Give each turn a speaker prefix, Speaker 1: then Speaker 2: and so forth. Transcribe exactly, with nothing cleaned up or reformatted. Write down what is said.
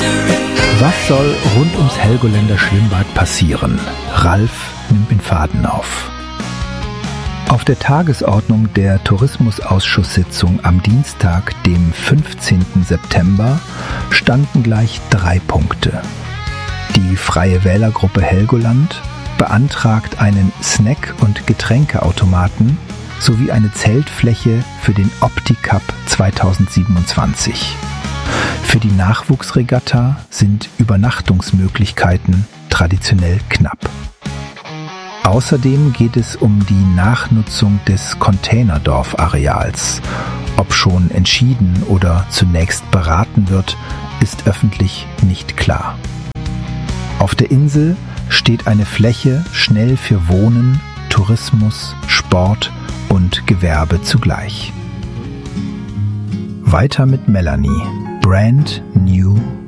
Speaker 1: Was soll rund ums Helgoländer Schwimmbad passieren? Ralf nimmt den Faden auf. Auf der Tagesordnung der Tourismusausschusssitzung am Dienstag, dem fünfzehnten September, standen gleich drei Punkte. Die Freie Wählergruppe Helgoland beantragt einen Snack- und Getränkeautomaten sowie eine Zeltfläche für den Opti-Cup zweitausendsiebenundzwanzig. Für die Nachwuchsregatta sind Übernachtungsmöglichkeiten traditionell knapp. Außerdem geht es um die Nachnutzung des Containerdorf-Areals. Ob schon entschieden oder zunächst beraten wird, ist öffentlich nicht klar. Auf der Insel steht eine Fläche schnell für Wohnen, Tourismus, Sport und Gewerbe zugleich. Weiter mit Melanie. Brand New